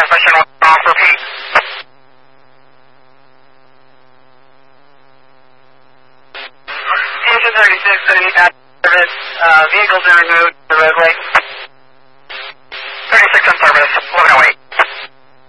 transmission off, repeat. Station 36, service, vehicles are removed to the roadway.